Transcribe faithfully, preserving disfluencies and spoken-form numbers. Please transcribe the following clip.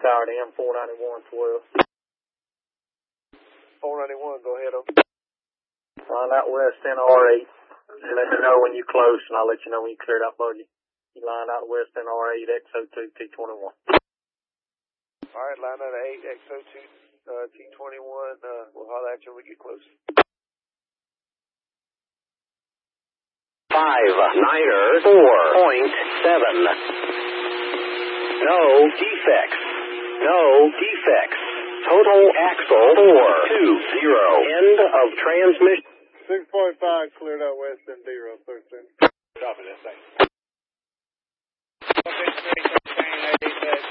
Tower to M four ninety-one twelve. four ninety-one, go ahead. Line out west in R eight. And let me know when you're close, and I'll let you know when you cleared out buggy. You line out west in R eight, X O two, T twenty-one. All right, line out eight, X O two, uh, T twenty-one. Uh, we'll holler at you when we get close. Five Niner four point seven. No defects. No defects. Total axle four two zero. End of transmission. six point five cleared out west in zero, thirteen. Copy that, thanks.